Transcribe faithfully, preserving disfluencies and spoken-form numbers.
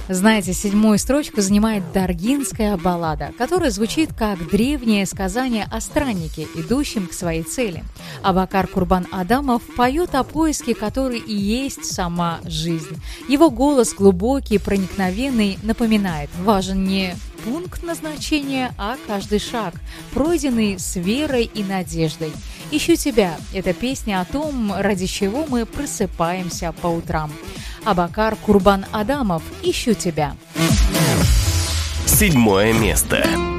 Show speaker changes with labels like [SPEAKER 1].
[SPEAKER 1] Знаете, седьмую строчку занимает даргинская баллада, которая звучит как древнее сказание о страннике, идущем к своей цели. Абакар Курбан-Адамов поет о поиске, который и есть сама жизнь. Его голос глубокий, проникновенный, напоминает: важен не пункт назначения, а каждый шаг, пройденный с верой и надеждой. «Ищу тебя» — это песня о том, ради чего мы просыпаемся по утрам. Абакар Курбан-Адамов, «Ищу тебя».
[SPEAKER 2] Седьмое место.